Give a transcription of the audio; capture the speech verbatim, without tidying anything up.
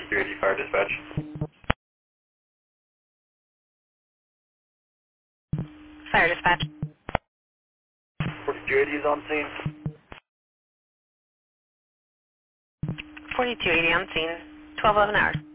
forty-two eighty fire dispatch. Fire dispatch. forty-two eighty is on scene. forty-two eighty on scene. twelve eleven hours.